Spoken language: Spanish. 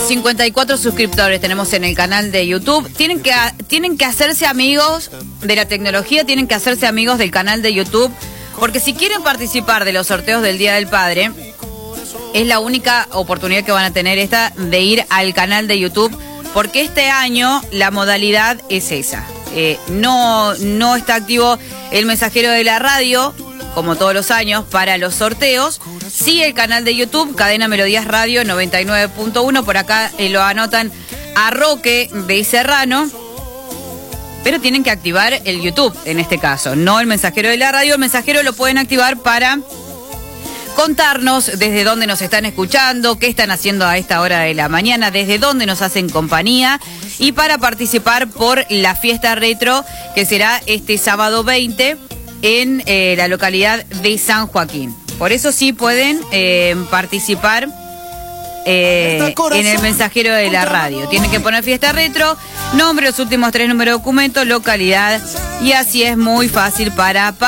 54 suscriptores tenemos en el canal de YouTube. Tienen que hacerse amigos de la tecnología, tienen que hacerse amigos del canal de YouTube, porque si quieren participar de los sorteos del Día del Padre, es la única oportunidad que van a tener esta de ir al canal de YouTube, porque este año la modalidad es esa. No está activo el mensajero de la radio, como todos los años, para los sorteos. Sí, el canal de YouTube, Cadena Melodías Radio 99.1, por acá lo anotan a Roque de Serrano, pero tienen que activar el YouTube en este caso, no el mensajero de la radio. El mensajero lo pueden activar para contarnos desde dónde nos están escuchando, qué están haciendo a esta hora de la mañana, desde dónde nos hacen compañía, y para participar por la fiesta retro que será este sábado 20 en la localidad de San Joaquín. Por eso sí pueden participar en el mensajero de la radio. Tienen que poner fiesta retro, nombre, los últimos 3 números de documento, localidad, y así es muy fácil para